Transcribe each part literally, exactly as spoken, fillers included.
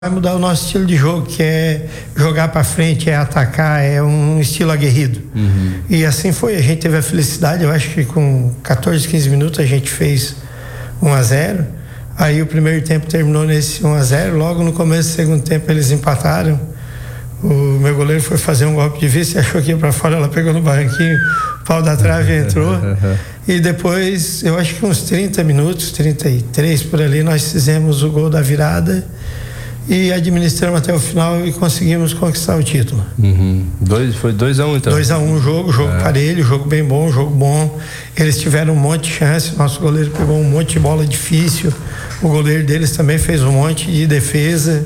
vai mudar o nosso estilo de jogo, que é jogar para frente, é atacar, é um estilo aguerrido. Uhum. E assim foi, a gente teve a felicidade, eu acho que com catorze, quinze minutos a gente fez um a zero. Aí o primeiro tempo terminou nesse um a zero, logo no começo do segundo tempo eles empataram. O meu goleiro foi fazer um golpe de vista e achou que ia para fora, ela pegou no barranquinho, pau da trave entrou. E depois, eu acho que uns trinta minutos, trinta e três por ali, nós fizemos o gol da virada e administramos até o final e conseguimos conquistar o título. Uhum. Dois, foi dois a um então? dois a um o jogo, jogo é. parelho, jogo bem bom, jogo bom. Eles tiveram um monte de chance, nosso goleiro pegou um monte de bola difícil, o goleiro deles também fez um monte de defesa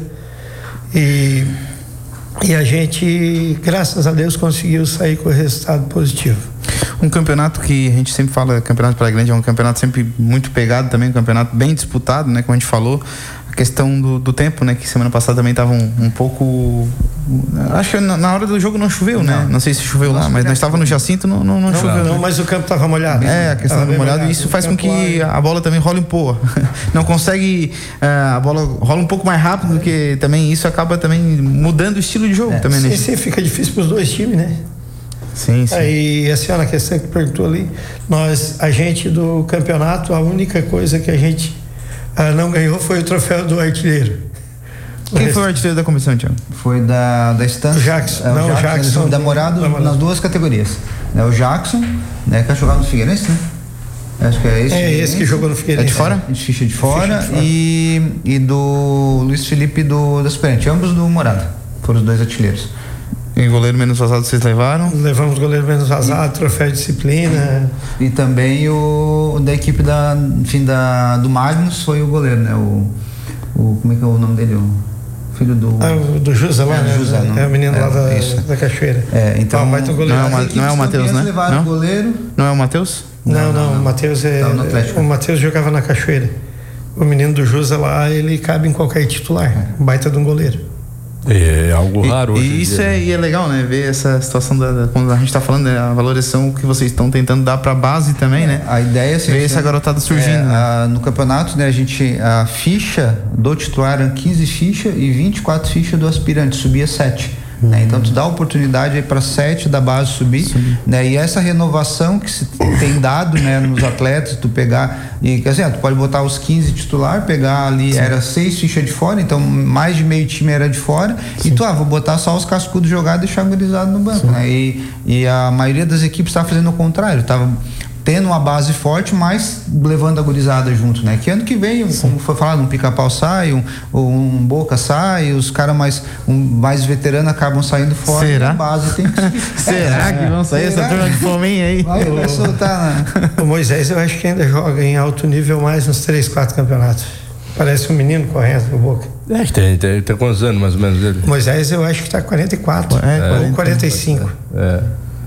e, e a gente, graças a Deus, conseguiu sair com o resultado positivo. Um campeonato que a gente sempre fala, Campeonato Praia Grande é um campeonato sempre muito pegado também, um campeonato bem disputado, né, como a gente falou. A questão do, do tempo, né, que semana passada também estava um, um pouco, acho que na, na hora do jogo não choveu, não. né, não sei se choveu lá, mas nós estava no Jacinto, não, não, não, não choveu. Não, né? mas o campo estava molhado. É, a questão do molhado, molhado, e isso faz com que a bola também role um pouco, não consegue, uh, a bola rola um pouco mais rápido, do que também isso acaba também mudando o estilo de jogo. É, também. Sim, né? sim, fica difícil para os dois times, né? Sim, sim. Aí, a senhora, a questão que perguntou ali, nós, a gente do campeonato, a única coisa que a gente ah, não ganhou foi o troféu do artilheiro. Quem foi o artilheiro da comissão, Tiago? Foi da, da Estância. O Jackson. É, o não, Jackson, Jackson da Morado, da Morado, nas duas categorias. É o Jackson, né, que vai jogar no Figueirense, né? Acho que é esse. É esse que jogou no Figueirense. É de fora? É, de ficha de fora, de fora. E, e do Luiz Felipe do, do Aspirante, ambos do Morado. Foram os dois artilheiros. E goleiro menos vazado vocês levaram? Levamos goleiro menos vazado, e, troféu de disciplina. E também o da equipe da, enfim, da, do Magnus foi o goleiro, né? O, o, como é que é o nome dele? O filho do... Ah, o do Jusa lá, é, né? Jusa, não, é o menino é, lá da, isso. da Cachoeira. É, então... Ah, mas o goleiro, não, é uma, não é o Matheus, né? Levaram não? O goleiro. Não é o Matheus? Não, não, não, não. O Matheus é... Tá no Atlético. O Matheus jogava na Cachoeira. O menino do Jusa lá, ele cabe em qualquer titular. É. Baita de um goleiro. É algo raro e, hoje e isso dia, é, né? e é legal, né? Ver essa situação da, da, quando a gente está falando, né? A valorização que vocês estão tentando dar para a base também, é, né? A ideia é ver essa garotada surgindo. É, né? a, no campeonato, né? A gente, a ficha do titular eram quinze fichas e vinte e quatro fichas do aspirante, subia sete. Uhum. Né? Então tu dá oportunidade aí para sete da base subir, Sim. né? E essa renovação que se tem dado, né, nos atletas, tu pegar e quer dizer, tu pode botar os quinze titular, pegar ali, Sim. era seis fichas de fora, então mais de meio time era de fora. Sim. E tu, ah, vou botar só os cascudos jogar e deixar gurizado no banco, Sim. né? E, e a maioria das equipes estava fazendo o contrário, tava tendo uma base forte, mas levando a gurizada junto, né? Que ano que vem, Sim. como foi falado, um pica-pau sai, um, um boca sai, os caras mais, um, mais veteranos acabam saindo fora. Será? A base tem que... Será é, que vão sair Será? essa turma de fominha aí? Vai, vai soltar, né? O Moisés, eu acho que ainda joga em alto nível mais uns três, quatro campeonatos. Parece um menino correndo no boca. É, tem, tem, tem quantos anos mais ou menos ele? O Moisés, eu acho que tá quarenta e quatro, é, ou quarenta e cinco. É.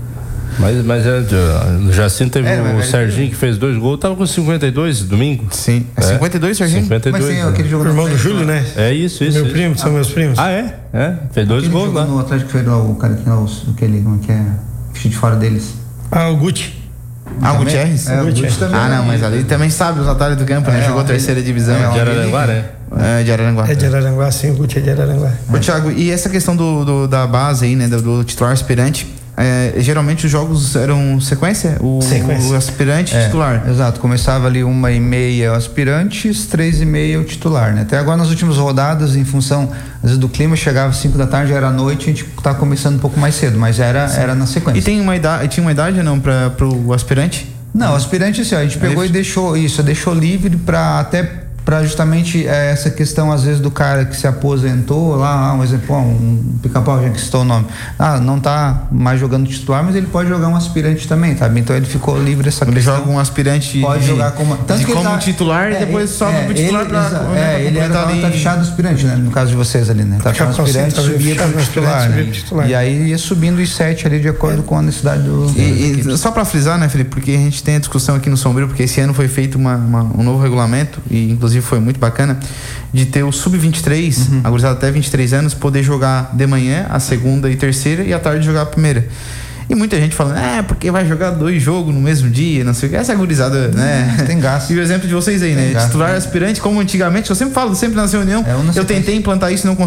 Mas, mas é, no Jacinto teve é, o Serginho que fez dois gols, tava com cinquenta e dois domingo. Sim. É, é. cinquenta e dois, Serginho? cinquenta e dois. Mas tem aquele jogo o irmão do Júlio, né? É isso, isso. Meu isso. primo, são ah. meus primos. Ah, é? É. Fez dois aquele gols lá. No Atlético foi lá, o cara que é o aquele, como é que é? Ficha de fora deles. Ah, o Guti. Ah, o Gutierrez? É, o Guti também. Ah, não, mas ali também sabe os atalhos do campo, né? É, Jogou a terceira divisão. É, de Araranguá, né? É, de Araranguá. É de Araranguá, sim, o Guti é de Araranguá. Ô, Thiago, e essa questão do, do, da base aí, né? Do, do titular aspirante, é, geralmente os jogos eram sequência? O, sequência. o aspirante é, titular. Exato, começava ali uma e meia aspirantes, três e meia o titular, né? Até agora nas últimas rodadas, em função às vezes do clima, chegava às cinco da tarde, era à noite, a gente tá começando um pouco mais cedo, mas era, era na sequência. E tem uma idade, tinha uma idade não para pro aspirante? Não, aspirante assim, ó, a gente pegou é e deixou isso, deixou livre para até para justamente é, essa questão às vezes do cara que se aposentou lá, um exemplo, um pica-pau, já que citou o nome, ah, não tá mais jogando titular, mas ele pode jogar um aspirante também, sabe? Então ele ficou livre essa ele questão. Ele joga um aspirante pode de, jogar como, tanto de que como tá, titular é, e depois sobe é, pro titular ele, pra, exa, né, é, ele era ali. tá fechado aspirante, né? No caso de vocês ali, né? Tá fechado aspirante, subia pro titular, né? titular. E aí ia subindo os sete ali de acordo é. com a necessidade do... E, e só pra frisar, né, Felipe, porque a gente tem a discussão aqui no Sombrio, porque esse ano foi feito uma, uma, um novo regulamento, e inclusive foi muito bacana, de ter o sub vinte e três, uhum. a gurizada até vinte e três anos, poder jogar de manhã a segunda e terceira e à tarde jogar a primeira. E muita gente falando, é, porque vai jogar dois jogos no mesmo dia, não sei o que. Essa gurizada, né? Tem gasto. E o exemplo de vocês aí, Tem né? gasto. Titular aspirante, como antigamente, eu sempre falo, sempre na reunião, É, eu não eu sei tentei implantar isso e não consegui.